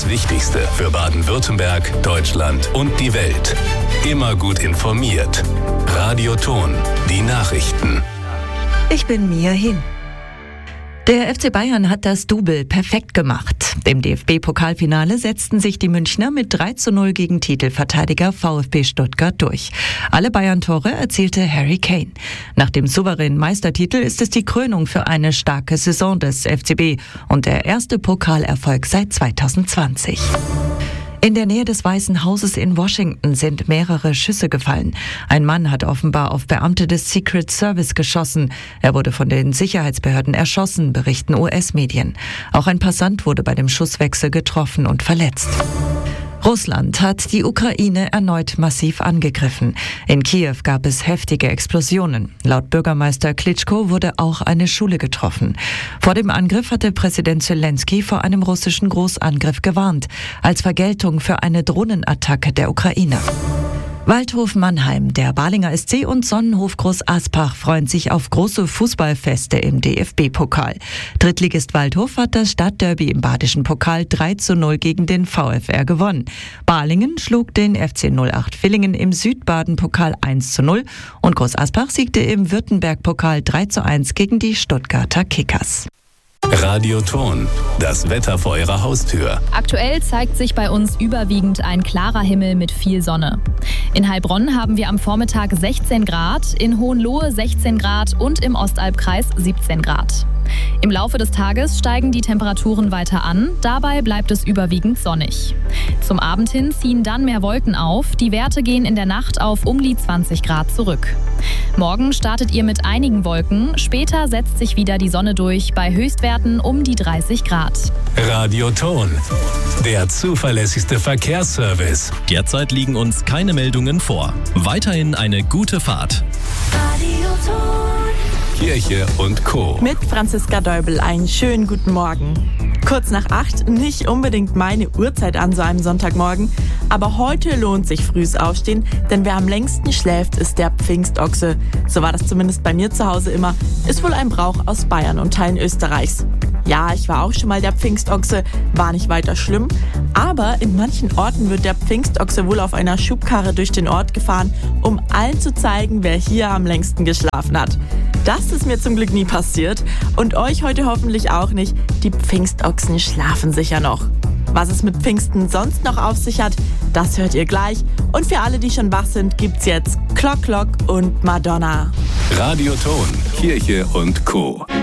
Das Wichtigste für Baden-Württemberg, Deutschland und die Welt. Immer gut informiert. Radio Thon, die Nachrichten. Ich bin Mia Hin. Der FC Bayern hat das Double perfekt gemacht. Im DFB-Pokalfinale setzten sich die Münchner mit 3:0 gegen Titelverteidiger VfB Stuttgart durch. Alle Bayern-Tore erzielte Harry Kane. Nach dem souveränen Meistertitel ist es die Krönung für eine starke Saison des FCB und der erste Pokalerfolg seit 2020. In der Nähe des Weißen Hauses in Washington sind mehrere Schüsse gefallen. Ein Mann hat offenbar auf Beamte des Secret Service geschossen. Er wurde von den Sicherheitsbehörden erschossen, berichten US-Medien. Auch ein Passant wurde bei dem Schusswechsel getroffen und verletzt. Russland hat die Ukraine erneut massiv angegriffen. In Kiew gab es heftige Explosionen. Laut Bürgermeister Klitschko wurde auch eine Schule getroffen. Vor dem Angriff hatte Präsident Zelensky vor einem russischen Großangriff gewarnt, als Vergeltung für eine Drohnenattacke der Ukraine. Waldhof Mannheim, der Balinger SC und Sonnenhof Groß Aspach freuen sich auf große Fußballfeste im DFB-Pokal. Drittligist Waldhof hat das Stadtderby im Badischen Pokal 3:0 gegen den VfR gewonnen. Balingen schlug den FC 08 Villingen im Südbaden-Pokal 1:0 und Groß Aspach siegte im Württemberg-Pokal 3:1 gegen die Stuttgarter Kickers. Radio Thon, das Wetter vor Ihrer Haustür. Aktuell zeigt sich bei uns überwiegend ein klarer Himmel mit viel Sonne. In Heilbronn haben wir am Vormittag 16 Grad, in Hohenlohe 16 Grad und im Ostalbkreis 17 Grad. Im Laufe des Tages steigen die Temperaturen weiter an, dabei bleibt es überwiegend sonnig. Zum Abend hin ziehen dann mehr Wolken auf, die Werte gehen in der Nacht auf um die 20 Grad zurück. Morgen startet ihr mit einigen Wolken, später setzt sich wieder die Sonne durch, bei Höchstwerten um die 30 Grad. Radio Thon, der zuverlässigste Verkehrsservice. Derzeit liegen uns keine Meldungen vor. Weiterhin eine gute Fahrt. Radio Thon. Kirche und Co. Mit Franziska Däubel einen schönen guten Morgen. Kurz nach 8, nicht unbedingt meine Uhrzeit an so einem Sonntagmorgen, aber heute lohnt sich frühes Aufstehen, denn wer am längsten schläft, ist der Pfingstochse. So war das zumindest bei mir zu Hause immer. Ist wohl ein Brauch aus Bayern und Teilen Österreichs. Ja, ich war auch schon mal der Pfingstochse, war nicht weiter schlimm, aber in manchen Orten wird der Pfingstochse wohl auf einer Schubkarre durch den Ort gefahren, um allen zu zeigen, wer hier am längsten geschlafen hat. Das ist mir zum Glück nie passiert und euch heute hoffentlich auch nicht. Die Pfingstochsen schlafen sicher noch. Was es mit Pfingsten sonst noch auf sich hat, das hört ihr gleich. Und für alle, die schon wach sind, gibt's jetzt Klock Klock und Madonna. Radio Thon, Kirche und Co.